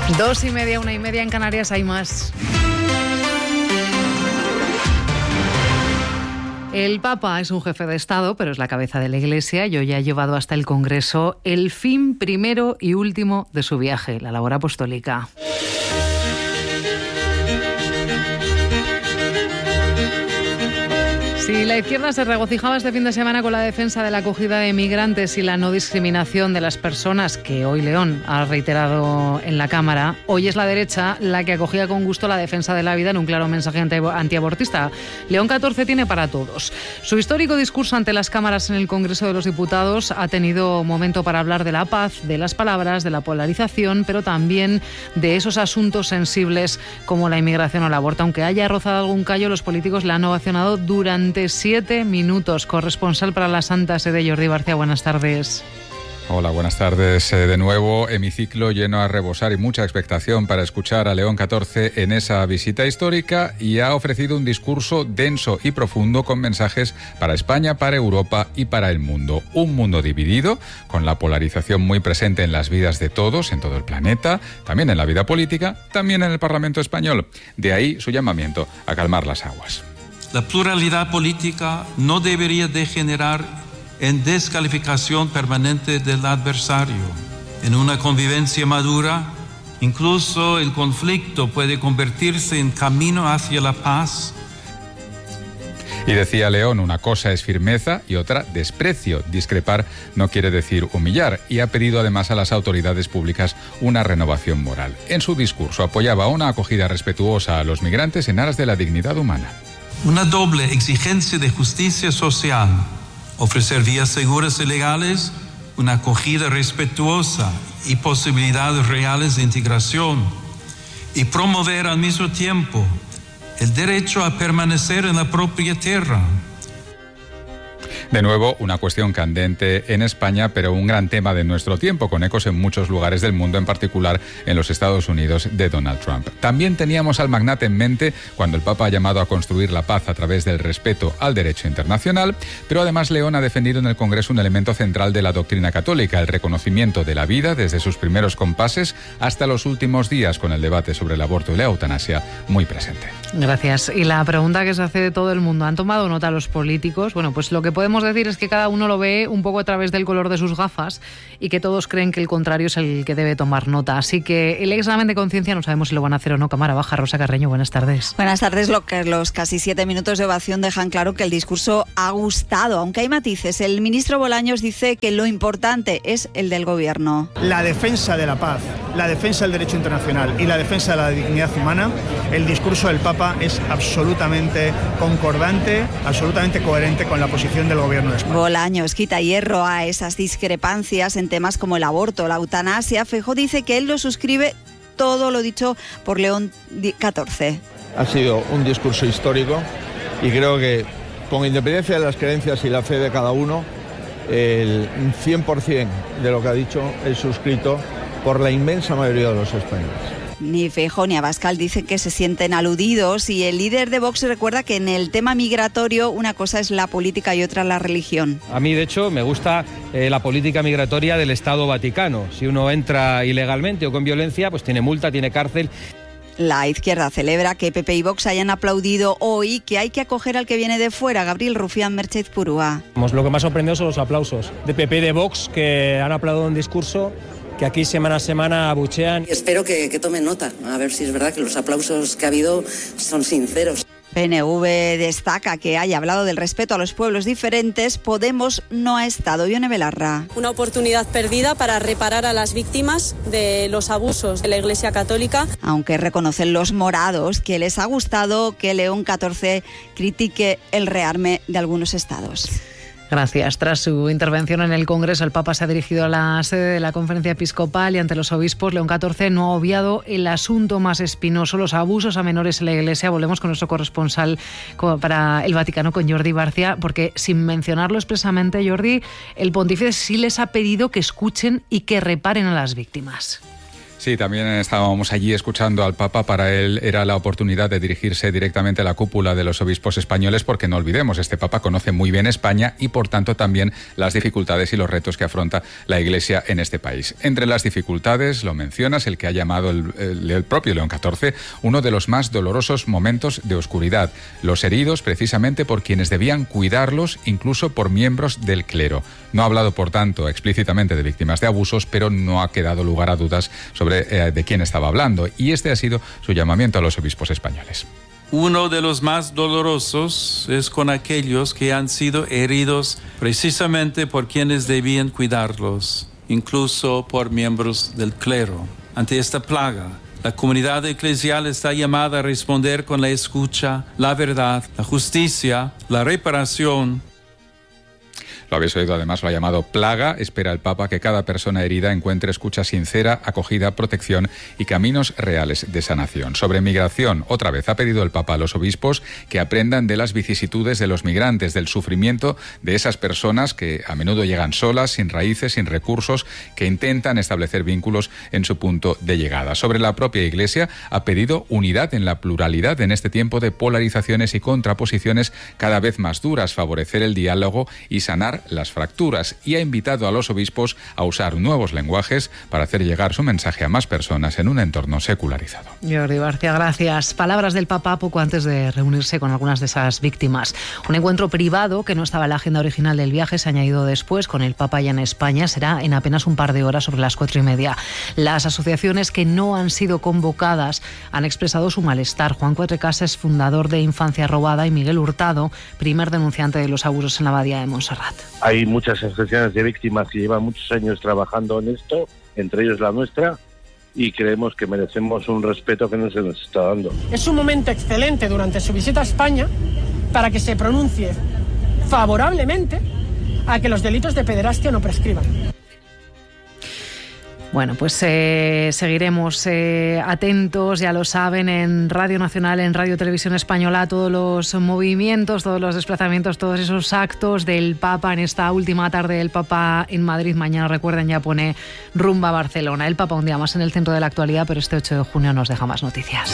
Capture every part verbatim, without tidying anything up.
Dos y media, una y media en Canarias, hay más. El Papa es un jefe de Estado, pero es la cabeza de la Iglesia y hoy ha llevado hasta el Congreso el fin primero y último de su viaje, la labor apostólica. Si la izquierda se regocijaba este fin de semana con la defensa de la acogida de migrantes y la no discriminación de las personas, que hoy León ha reiterado en la Cámara, hoy es la derecha la que acogía con gusto la defensa de la vida en un claro mensaje antiabortista. León catorce tiene para todos. Su histórico discurso ante las cámaras en el Congreso de los Diputados ha tenido momento para hablar de la paz, de las palabras, de la polarización, pero también de esos asuntos sensibles como la inmigración o el aborto. Aunque haya rozado algún callo, los políticos le han ovacionado durante siete minutos. Corresponsal para la Santa Sede, Jordi Barcia, buenas tardes. Hola, buenas tardes. De nuevo, hemiciclo lleno a rebosar y mucha expectación para escuchar a León catorce en esa visita histórica, y ha ofrecido un discurso denso y profundo con mensajes para España, para Europa y para el mundo. Un mundo dividido, con la polarización muy presente en las vidas de todos, en todo el planeta, también en la vida política, también en el Parlamento español. De ahí su llamamiento a calmar las aguas. La pluralidad política no debería degenerar en descalificación permanente del adversario. En una convivencia madura, incluso el conflicto puede convertirse en camino hacia la paz. Y decía León, una cosa es firmeza y otra desprecio. Discrepar no quiere decir humillar, y ha pedido además a las autoridades públicas una renovación moral. En su discurso apoyaba una acogida respetuosa a los migrantes en aras de la dignidad humana. Una doble exigencia de justicia social, ofrecer vías seguras y legales, una acogida respetuosa y posibilidades reales de integración, y promover al mismo tiempo el derecho a permanecer en la propia tierra. De nuevo, una cuestión candente en España, pero un gran tema de nuestro tiempo, con ecos en muchos lugares del mundo, en particular en los Estados Unidos de Donald Trump. También teníamos al magnate en mente cuando el Papa ha llamado a construir la paz a través del respeto al derecho internacional, pero además León ha defendido en el Congreso un elemento central de la doctrina católica, el reconocimiento de la vida desde sus primeros compases hasta los últimos días, con el debate sobre el aborto y la eutanasia muy presente. Gracias. Y la pregunta que se hace de todo el mundo, ¿han tomado nota los políticos? Bueno, pues lo que podemos decir es que cada uno lo ve un poco a través del color de sus gafas y que todos creen que el contrario es el que debe tomar nota. Así que el examen de conciencia no sabemos si lo van a hacer o no. Cámara baja. Rosa Carreño, buenas tardes. Buenas tardes. Lo que los casi siete minutos de ovación dejan claro que el discurso ha gustado, aunque hay matices. El ministro Bolaños dice que lo importante es el del gobierno. La defensa de la paz, la defensa del derecho internacional y la defensa de la dignidad humana. El discurso del Papa es absolutamente concordante, absolutamente coherente con la posición del gobierno de España. Bolaños quita hierro a esas discrepancias en temas como el aborto, la eutanasia. Feijóo dice que él lo suscribe todo lo dicho por León catorce. Ha sido un discurso histórico y creo que, con independencia de las creencias y la fe de cada uno, el cien por ciento de lo que ha dicho es suscrito por la inmensa mayoría de los españoles. Ni Feijóo ni Abascal dicen que se sienten aludidos, y el líder de Vox recuerda que en el tema migratorio una cosa es la política y otra la religión. A mí, de hecho, me gusta eh, la política migratoria del Estado Vaticano. Si uno entra ilegalmente o con violencia, pues tiene multa, tiene cárcel. La izquierda celebra que P P y Vox hayan aplaudido hoy que hay que acoger al que viene de fuera. Gabriel Rufián, Merchez Purúa. Lo que más sorprendió son los aplausos de P P y de Vox, que han aplaudido un discurso que aquí semana a semana abuchean. Espero que, que tomen nota, a ver si es verdad que los aplausos que ha habido son sinceros. P N V destaca que haya hablado del respeto a los pueblos diferentes. Podemos no ha estado. Ione Belarra. Una oportunidad perdida para reparar a las víctimas de los abusos de la Iglesia Católica. Aunque reconocen los morados que les ha gustado que León catorce critique el rearme de algunos estados. Gracias. Tras su intervención en el Congreso, el Papa se ha dirigido a la sede de la Conferencia Episcopal y ante los obispos. León catorce no ha obviado el asunto más espinoso, los abusos a menores en la Iglesia. Volvemos con nuestro corresponsal para el Vaticano, con Jordi Barcia, porque sin mencionarlo expresamente, Jordi, el pontífice sí les ha pedido que escuchen y que reparen a las víctimas. Sí, también estábamos allí escuchando al Papa. Para él era la oportunidad de dirigirse directamente a la cúpula de los obispos españoles, porque no olvidemos, este Papa conoce muy bien España y por tanto también las dificultades y los retos que afronta la Iglesia en este país. Entre las dificultades, lo mencionas, el que ha llamado el, el, el propio León catorce uno de los más dolorosos momentos de oscuridad. Los heridos precisamente por quienes debían cuidarlos, incluso por miembros del clero. No ha hablado, por tanto, explícitamente de víctimas de abusos, pero no ha quedado lugar a dudas sobre eh, de quién estaba hablando. Y este ha sido su llamamiento a los obispos españoles. Uno de los más dolorosos es con aquellos que han sido heridos precisamente por quienes debían cuidarlos, incluso por miembros del clero. Ante esta plaga, la comunidad eclesial está llamada a responder con la escucha, la verdad, la justicia, la reparación. Lo habéis oído, además lo ha llamado plaga. Espera el Papa que cada persona herida encuentre escucha sincera, acogida, protección y caminos reales de sanación. Sobre migración, otra vez ha pedido el Papa a los obispos que aprendan de las vicisitudes de los migrantes, del sufrimiento de esas personas que a menudo llegan solas, sin raíces, sin recursos, que intentan establecer vínculos en su punto de llegada. Sobre la propia Iglesia, ha pedido unidad en la pluralidad en este tiempo de polarizaciones y contraposiciones cada vez más duras, favorecer el diálogo y sanar las fracturas, y ha invitado a los obispos a usar nuevos lenguajes para hacer llegar su mensaje a más personas en un entorno secularizado. Jordi García, gracias. Palabras del Papa poco antes de reunirse con algunas de esas víctimas. Un encuentro privado que no estaba en la agenda original del viaje se ha añadido después con el Papa ya en España. Será en apenas un par de horas, sobre las cuatro y media. Las asociaciones que no han sido convocadas han expresado su malestar. Juan Cuatrecasas, fundador de Infancia Robada, y Miguel Hurtado, primer denunciante de los abusos en la Abadía de Montserrat. Hay muchas asociaciones de víctimas que llevan muchos años trabajando en esto, entre ellos la nuestra, y creemos que merecemos un respeto que no se nos está dando. Es un momento excelente durante su visita a España para que se pronuncie favorablemente a que los delitos de pederastia no prescriban. Bueno, pues eh, seguiremos eh, atentos, ya lo saben, en Radio Nacional, en Radio Televisión Española, todos los movimientos, todos los desplazamientos, todos esos actos del Papa en esta última tarde del Papa en Madrid. Mañana, recuerden, ya pone rumba a Barcelona. El Papa un día más en el centro de la actualidad, pero este ocho de junio nos deja más noticias.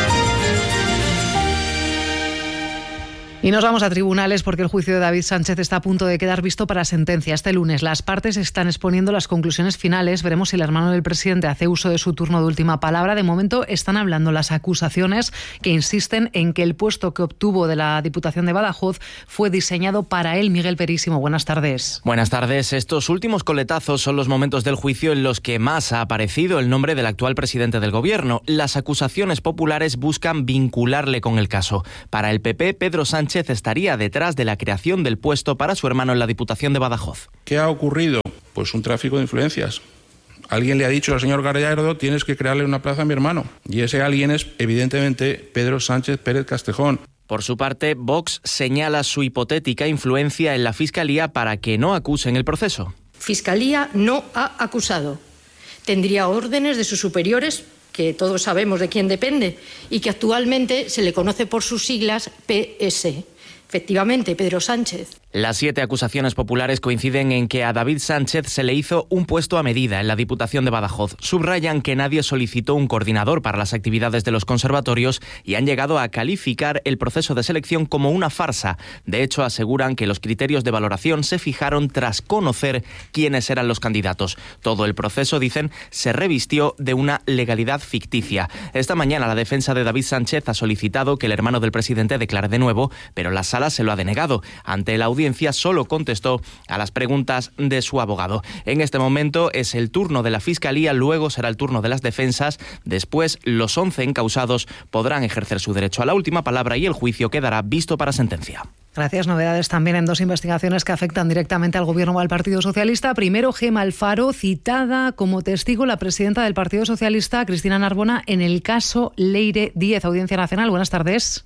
Y nos vamos a tribunales porque el juicio de David Sánchez está a punto de quedar visto para sentencia. Este lunes las partes están exponiendo las conclusiones finales. Veremos si el hermano del presidente hace uso de su turno de última palabra. De momento están hablando las acusaciones que insisten en que el puesto que obtuvo de la Diputación de Badajoz fue diseñado para él. Miguel Perísimo, buenas tardes. Buenas tardes. Estos últimos coletazos son los momentos del juicio en los que más ha aparecido el nombre del actual presidente del Gobierno. Las acusaciones populares buscan vincularle con el caso. Para el P P, Pedro Sánchez estaría detrás de la creación del puesto para su hermano en la Diputación de Badajoz. ¿Qué ha ocurrido? Pues un tráfico de influencias. Alguien le ha dicho al señor Gallardo, tienes que crearle una plaza a mi hermano. Y ese alguien es, evidentemente, Pedro Sánchez Pérez Castejón. Por su parte, Vox señala su hipotética influencia en la Fiscalía para que no acusen el proceso. Fiscalía no ha acusado. Tendría órdenes de sus superiores, que todos sabemos de quién depende, y que actualmente se le conoce por sus siglas P S. Efectivamente, Pedro Sánchez. Las siete acusaciones populares coinciden en que a David Sánchez se le hizo un puesto a medida en la Diputación de Badajoz. Subrayan que nadie solicitó un coordinador para las actividades de los conservatorios y han llegado a calificar el proceso de selección como una farsa. De hecho, aseguran que los criterios de valoración se fijaron tras conocer quiénes eran los candidatos. Todo el proceso, dicen, se revistió de una legalidad ficticia. Esta mañana la defensa de David Sánchez ha solicitado que el hermano del presidente declare de nuevo, pero la sala se lo ha denegado. Ante la audiencia solo contestó a las preguntas de su abogado. En este momento es el turno de la Fiscalía, luego será el turno de las defensas. Después, los once encausados podrán ejercer su derecho a la última palabra y el juicio quedará visto para sentencia. Gracias. Novedades también en dos investigaciones que afectan directamente al Gobierno o al Partido Socialista. Primero, Gemma Alfaro, citada como testigo la presidenta del Partido Socialista, Cristina Narbona, en el caso Leire Díez. Audiencia Nacional, buenas tardes.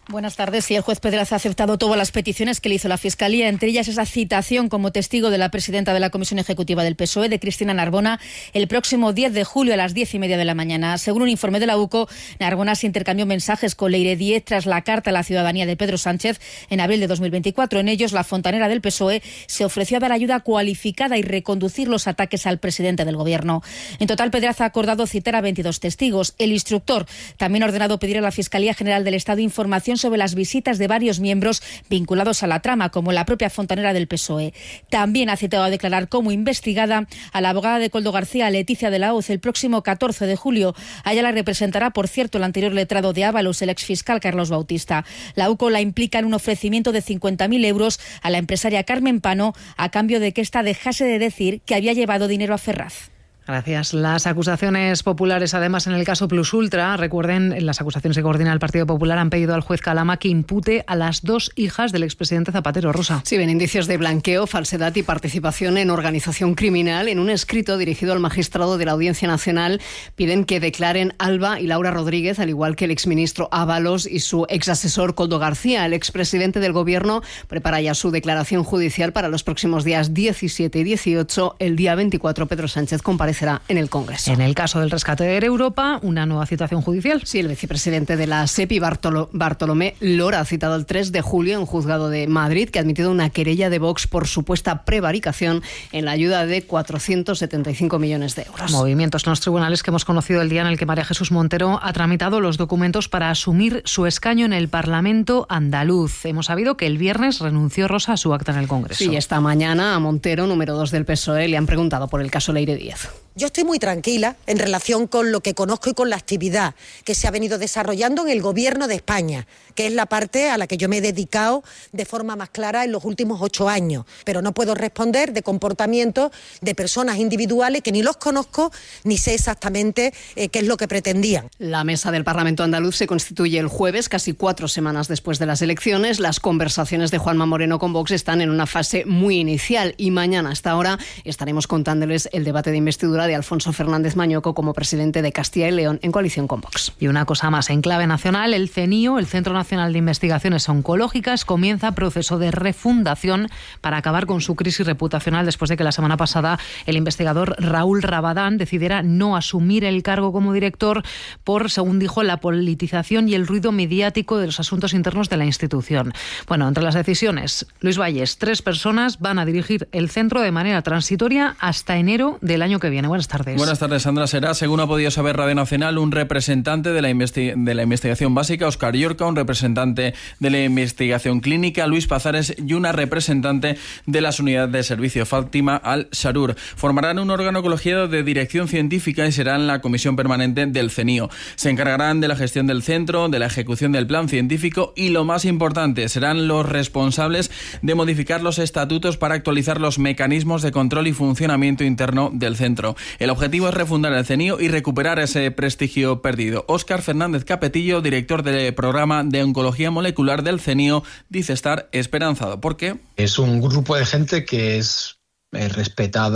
Buenas tardes. Sí, el juez Pedraza ha aceptado todas las peticiones que le hizo la Fiscalía, entre ellas esa citación como testigo de la presidenta de la Comisión Ejecutiva del P S O E, de Cristina Narbona, el próximo diez de julio a las diez y media de la mañana. Según un informe de la U C O, Narbona se intercambió mensajes con Leire Díez tras la carta a la ciudadanía de Pedro Sánchez en abril de dos mil veinticuatro. En ellos, la fontanera del P S O E se ofreció a dar ayuda cualificada y reconducir los ataques al presidente del Gobierno. En total, Pedraza ha acordado citar a veintidós testigos. El instructor también ha ordenado pedir a la Fiscalía General del Estado información sobre las visitas de varios miembros vinculados a la trama, como la propia fontanera del P S O E. También ha citado a declarar como investigada a la abogada de Koldo García, Leticia de la Hoz, el próximo catorce de julio. A ella la representará, por cierto, el anterior letrado de Ábalos, el exfiscal Carlos Bautista. La U C O la implica en un ofrecimiento de cincuenta mil euros a la empresaria Carmen Pano a cambio de que ésta dejase de decir que había llevado dinero a Ferraz. Gracias. Las acusaciones populares, además, en el caso Plus Ultra, recuerden, las acusaciones que coordina el Partido Popular han pedido al juez Calama que impute a las dos hijas del expresidente Zapatero. Rosa. Sí, ven indicios de blanqueo, falsedad y participación en organización criminal. En un escrito dirigido al magistrado de la Audiencia Nacional piden que declaren Alba y Laura Rodríguez, al igual que el exministro Ábalos y su exasesor Koldo García. El expresidente del Gobierno prepara ya su declaración judicial para los próximos días diecisiete y dieciocho. El día veinticuatro, Pedro Sánchez comparece en el Congreso. En el caso del rescate de Air Europa, una nueva citación judicial. Sí, el vicepresidente de la SEPI, Bartolo, Bartolomé Lora, ha citado el tres de julio en juzgado de Madrid, que ha admitido una querella de Vox por supuesta prevaricación en la ayuda de cuatrocientos setenta y cinco millones de euros. Movimientos en los tribunales que hemos conocido el día en el que María Jesús Montero ha tramitado los documentos para asumir su escaño en el Parlamento andaluz. Hemos sabido que el viernes renunció Rosa a su acta en el Congreso. Sí, esta mañana a Montero, número dos del P S O E, le han preguntado por el caso Leire Díez. Yo estoy muy tranquila en relación con lo que conozco y con la actividad que se ha venido desarrollando en el Gobierno de España, que es la parte a la que yo me he dedicado de forma más clara en los últimos ocho años. Pero no puedo responder de comportamientos de personas individuales que ni los conozco ni sé exactamente eh, qué es lo que pretendían. La mesa del Parlamento andaluz se constituye el jueves, casi cuatro semanas después de las elecciones. Las conversaciones de Juanma Moreno con Vox están en una fase muy inicial y mañana, hasta ahora, estaremos contándoles el debate de investidura de Alfonso Fernández Mañoco como presidente de Castilla y León en coalición con Vox. Y una cosa más, en clave nacional, el CENIO, el Centro Nacional de Investigaciones Oncológicas, comienza proceso de refundación para acabar con su crisis reputacional después de que la semana pasada el investigador Raúl Rabadán decidiera no asumir el cargo como director por, según dijo, la politización y el ruido mediático de los asuntos internos de la institución. Bueno, entre las decisiones, Luis Valles, tres personas van a dirigir el centro de manera transitoria hasta enero del año que viene. Buenas tardes. Buenas tardes, Sandra. Será, según ha podido saber Radio Nacional, un representante de la, investi- de la investigación básica, Óscar Llorca, un representante de la investigación clínica, Luis Pazares, y una representante de las unidades de servicio, Fátima Al-Sharur. Formarán un órgano colegiado de dirección científica y serán la comisión permanente del CENIO. Se encargarán de la gestión del centro, de la ejecución del plan científico y, lo más importante, serán los responsables de modificar los estatutos para actualizar los mecanismos de control y funcionamiento interno del centro. El objetivo es refundar el CENIO y recuperar ese prestigio perdido. Óscar Fernández Capetillo, director del programa de oncología molecular del CENIO, dice estar esperanzado. ¿Por qué? Es un grupo de gente que es, es respetado